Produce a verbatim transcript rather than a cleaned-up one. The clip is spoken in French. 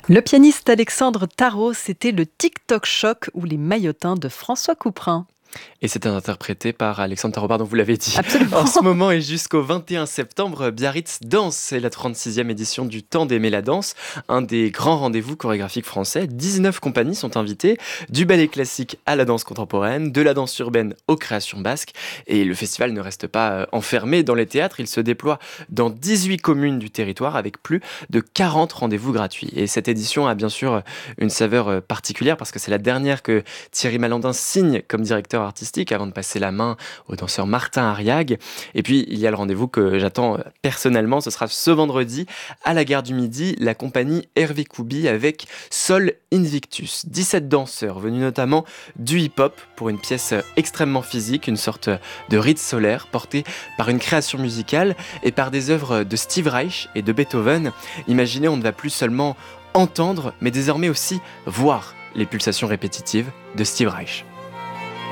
Le pianiste Alexandre Tarot, c'était le TikTok Choc ou les maillotins de François Couperin. Et c'était interprété par Alexandre Tarot, pardon, vous l'avez dit. Absolument. En ce moment et jusqu'au vingt et un septembre, Biarritz Danse, c'est la trente-sixième édition du Temps d'aimer la danse, un des grands rendez-vous chorégraphiques français. dix-neuf compagnies sont invitées, du ballet classique à la danse contemporaine, de la danse urbaine aux créations basques. Et le festival ne reste pas enfermé dans les théâtres, il se déploie dans dix-huit communes du territoire avec plus de quarante rendez-vous gratuits. Et cette édition a bien sûr une saveur particulière parce que c'est la dernière que Thierry Malandin signe comme directeur artistique avant de passer la main au danseur Martin Ariag. Et puis il y a le rendez-vous que j'attends personnellement, ce sera ce vendredi à la Gare du Midi, la compagnie Hervé Koubi avec Sol Invictus. dix-sept danseurs venus notamment du hip-hop pour une pièce extrêmement physique, une sorte de rite solaire portée par une création musicale et par des œuvres de Steve Reich et de Beethoven. Imaginez, on ne va plus seulement entendre mais désormais aussi voir les pulsations répétitives de Steve Reich.